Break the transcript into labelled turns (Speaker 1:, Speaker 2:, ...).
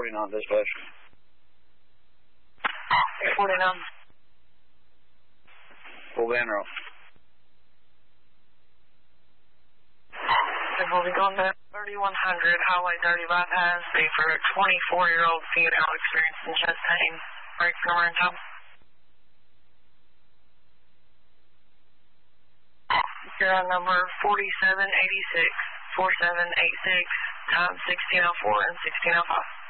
Speaker 1: 49, dispatch.
Speaker 2: 49.
Speaker 1: Full van route.
Speaker 2: We'll be going to 3100 Highway 30 bypass. Be for a 24-year-old female experiencing chest pain. Break number and time. You're on number 4786, 4786, time 1604 and 1605.